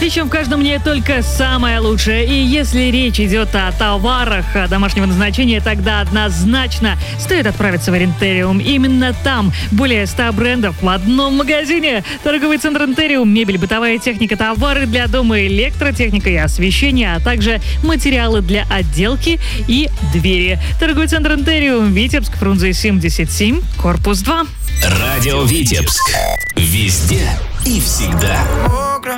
Причем в каждом мне только самое лучшее. И если речь идет о товарах домашнего назначения, тогда однозначно стоит отправиться в Орентериум. Именно там более 100 брендов в одном магазине. Торговый центр Орентериум, мебель, бытовая техника, товары для дома, электротехника и освещение, а также материалы для отделки и двери. Торговый центр Орентериум, Витебск, Фрунзе 77, корпус 2. Радио Витебск. Везде и всегда.